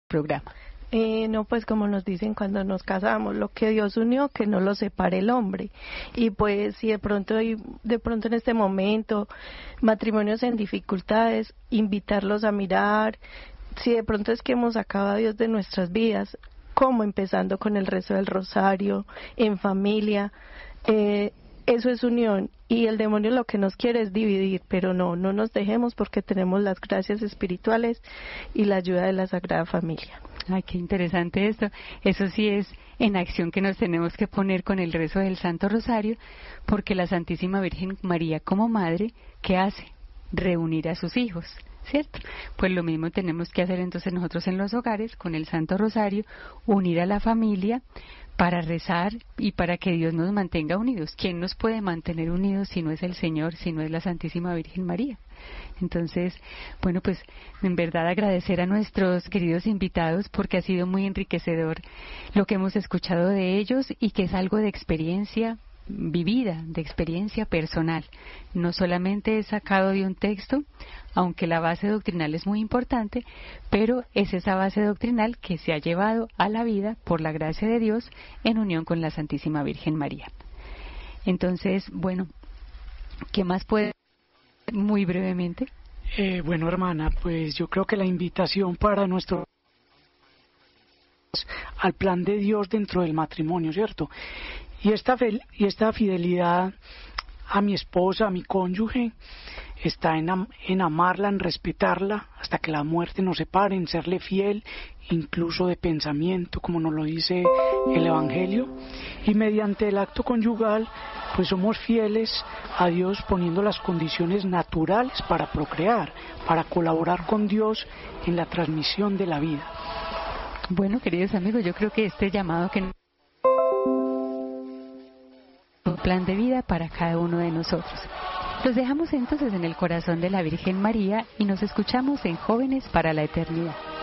programa. No, pues como nos dicen cuando nos casamos, lo que Dios unió, que no lo separe el hombre. Y pues si de pronto en este momento, matrimonios en dificultades, invitarlos a mirar, si de pronto es que hemos sacado a Dios de nuestras vidas, como empezando con el rezo del rosario, en familia, eso es unión, y el demonio lo que nos quiere es dividir, pero no nos dejemos porque tenemos las gracias espirituales y la ayuda de la Sagrada Familia. Ay, qué interesante esto. Eso sí es en acción que nos tenemos que poner con el rezo del Santo Rosario, porque la Santísima Virgen María como madre, ¿qué hace? Reunir a sus hijos, ¿cierto? Pues lo mismo tenemos que hacer entonces nosotros en los hogares con el Santo Rosario, unir a la familia para rezar y para que Dios nos mantenga unidos. ¿Quién nos puede mantener unidos si no es el Señor, si no es la Santísima Virgen María? Entonces, bueno, pues en verdad agradecer a nuestros queridos invitados porque ha sido muy enriquecedor lo que hemos escuchado de ellos y que es algo de experiencia vivida, de experiencia personal. No solamente es sacado de un texto, aunque la base doctrinal es muy importante, pero es esa base doctrinal que se ha llevado a la vida por la gracia de Dios en unión con la Santísima Virgen María. Entonces, bueno, ¿qué más puede? Muy brevemente. Bueno, hermana, pues yo creo que la invitación para nuestro al plan de Dios dentro del matrimonio, ¿cierto? Y esta fidelidad a mi esposa, a mi cónyuge, está en amarla, en respetarla, hasta que la muerte nos separe, en serle fiel, incluso de pensamiento, como nos lo dice el Evangelio. Y mediante el acto conyugal, pues somos fieles a Dios poniendo las condiciones naturales para procrear, para colaborar con Dios en la transmisión de la vida. Bueno, queridos amigos, yo creo que este llamado que un plan de vida para cada uno de nosotros. Los dejamos entonces en el corazón de la Virgen María y nos escuchamos en Jóvenes para la Eternidad.